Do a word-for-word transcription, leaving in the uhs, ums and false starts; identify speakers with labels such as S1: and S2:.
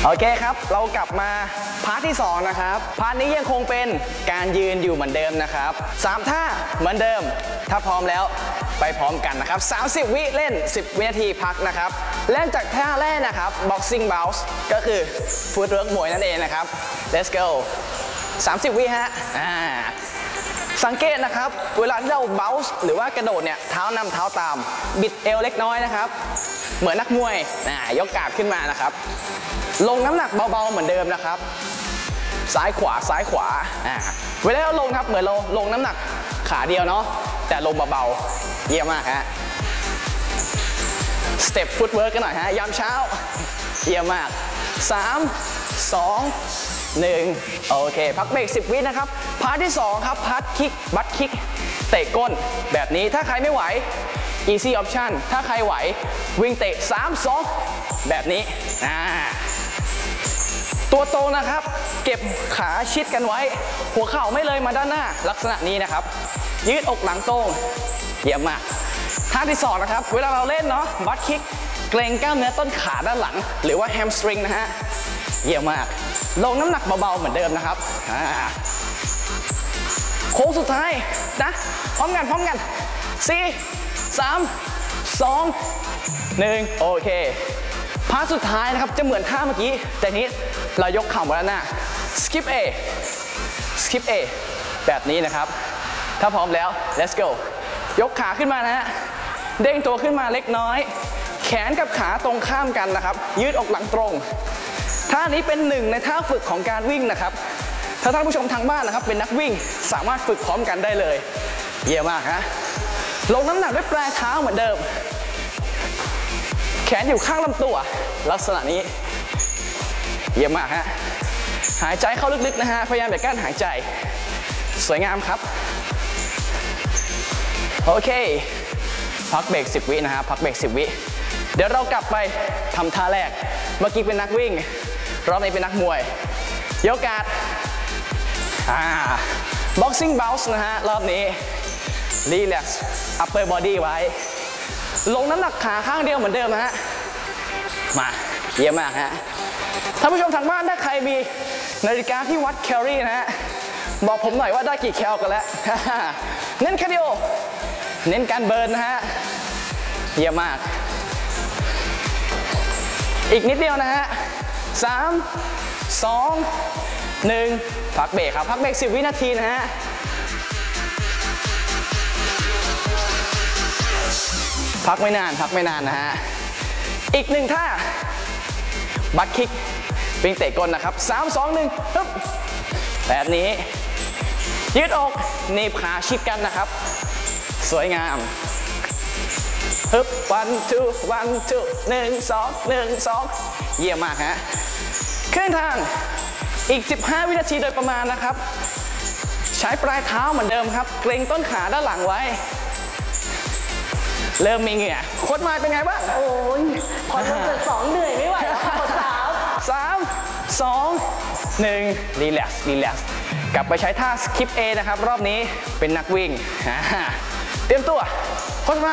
S1: โอเคครับเรากลับมาพาร์ทที่สองนะครับพาร์ทนี้ยังคงเป็นการยืนอยู่เหมือนเดิมนะครับสามท่าเหมือนเดิมถ้าพร้อมแล้วไปพร้อมกันนะครับสามสิบวิเล่นสิบวินาทีพักนะครับเริ่มจากท่าแรกนะครับ boxing bounce ก็คือ footwork มวยนั่นเองนะครับ let's go สามสิบวิฮะอ่าสังเกตนะครับเวลาที่เรา bounce หรือว่ากระโดดเนี่ยเท้านำเท้าตามบิดเอวเล็กน้อยนะครับเหมือนนักมวยนะยกกาดขึ้นมานะครับลงน้ำหนักเบาๆเหมือนเดิมนะครับซ้ายขวาซ้ายขวาอ่าเวลาเราลงครับเหมือนเราลงน้ำหนักขาเดียวเนาะแต่ลงเบาๆเยี่ยมมากฮะสเต็ปฟุตเวิร์กกันหน่อยฮะยามเช้าเยี่ยมมากสาม สอง หนึ่งโอเคพักเบรกสิบวินะครับพาร์ทที่สองครับพาร์ทคิกบัตคิกเตะก้นแบบนี้ถ้าใครไม่ไหว easy option ถ้าใครไหววิ่งเตะสาม สองแบบนี้อ่าตัวโตนะครับเก็บขาชิดกันไว้หัวเข่าไม่เลยมาด้านหน้าลักษณะนี้นะครับยืดอกหลังตรงเยี่ยมมากท่าที่สองนะครับเวลาเราเล่นเนาะบัตคิกเกรงกล้ามเนื้อต้นขาด้านหลังหรือว่าแฮมสตริงนะฮะเยี่ยมมากลงน้ำหนักเบาๆเหมือนเดิมนะครับโค้งสุดท้ายนะพร้อมกันพร้อมกันสี่ สาม สอง หนึ่งโอเคพาร์ทสุดท้ายนะครับจะเหมือนท่าเมื่อกี้แต่นี้เรายกเข่ามาด้านหน้า skip A skip A แบบนี้นะครับถ้าพร้อมแล้ว let's go ยกขาขึ้นมานะฮะเด้งตัวขึ้นมาเล็กน้อยแขนกับขาตรงข้ามกันนะครับยืดอกหลังตรงท่านี้เป็นหนึ่งในท่าฝึกของการวิ่งนะครับถ้าท่านผู้ชมทางบ้านนะครับเป็นนักวิ่งสามารถฝึกพร้อมกันได้เลยเยี่ยมมากฮะลงน้ำหนักด้วยปลายเท้าเหมือนเดิมแขนอยู่ข้างลำตัวลักษณะนี้เยี่ยมมากฮะหายใจเข้าลึกๆนะฮะพยายามอย่ากั้นหายใจสวยงามครับโอเคพักเบรกสิบวินะฮะพักเบรกสิบวิเดี๋ยวเรากลับไปทำท่าแรกเมื่อกี้เป็นนักวิ่งรอบนี้เป็นนักมวยยกการ์ดอ่า boxing bounce นะฮะรอบนี้ relax upper body ไว้ลงน้ำหนักขาข้างเดียวเหมือนเดิมฮะมาเยี่ยมมากฮะท่านผู้ชมทางบ้านถ้าใครมีนาฬิกาที่วัดแคลอรี่นะฮะบอกผมหน่อยว่าได้กี่แคลกันแล้วเน้นคาร์ดิโอเน้นการเบิร์นนะฮะเยี่ยมมากอีกนิดเดียวนะฮะสาม สอง หนึ่งพักเบรกครับพักเบรกสิบวินาทีนะฮะพักไม่นานพักไม่นานนะฮะอีกหนึ่งท่าบัตคิกวิ่งเตะก้นนะครับสาม สอง หนึ่งฮึบแบบนี้ยืดอกหนีบขาชิดกันนะครับสวยงามฮึบ one two one two หนึ่ง สอง หนึ่ง สองเยี่ยมมากฮะครึ่งทางอีกสิบห้าวินาทีโดยประมาณนะครับใช้ปลายเท้าเหมือนเดิมครับเกรงต้นขาด้านหลังไว้เริ่มมีเหงื่อโค้ชมาเป็นไงบ้าง
S2: โอ้ยพอจะเกิดสองเหนื่อยไม่ไหวแล้วค่ะสาม
S1: สาม สอง หนึ่งรีแลกซ์รีแลกซ์กลับไปใช้ท่า skip A นะครับรอบนี้เป็นนักวิ่งเตรียมตัวโค้ชมา